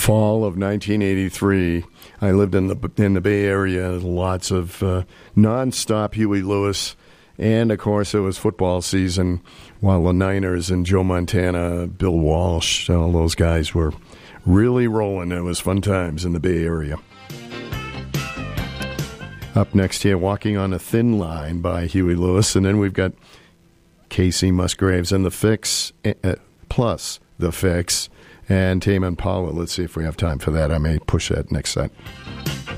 Fall of 1983. I lived in the Bay Area. Lots of nonstop Huey Lewis. And, of course, it was football season while the Niners and Joe Montana, Bill Walsh, all those guys were really rolling. It was fun times in the Bay Area. Up next here, Walking on a Thin Line by Huey Lewis. And then we've got Casey Musgraves and The Fix, plus The Fix, and Tame Impala. Let's see if we have time for that. I may push that next set.